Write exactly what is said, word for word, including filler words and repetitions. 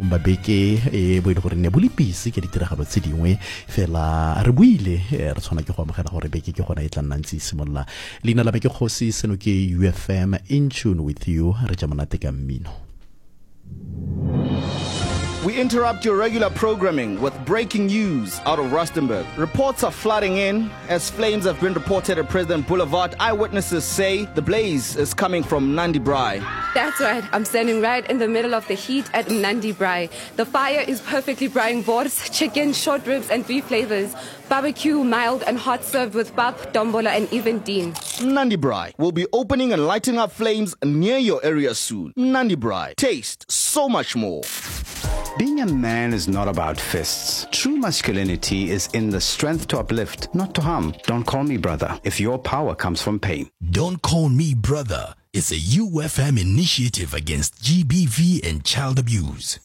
mabeke e bo ile gore ne bo lipisi ke ditiragalo tse dingwe fela re buile re tshwana ke go amogela gore beke ke gona e tla nna ntse simolla leina la beke khosi seno ke U F M in tune with you re ja monate ka mmino. We interrupt your regular programming with breaking news out of Rustenburg. Reports are flooding in as flames have been reported at President Boulevard. Eyewitnesses say the blaze is coming from Nandi Braai. That's right. I'm standing right in the middle of the heat at Nandi Braai. The fire is perfectly braaiing boards, chicken, short ribs and beef flavors. Barbecue, mild and hot, served with pap, dombola and even dean. Nandi Braai will be opening and lighting up flames near your area soon. Nandi Braai. Taste so much more. Being a man is not about fists. True masculinity is in the strength to uplift, not to harm. Don't call me brother if your power comes from pain. Don't Call Me Brother is a U F M initiative against G B V and child abuse.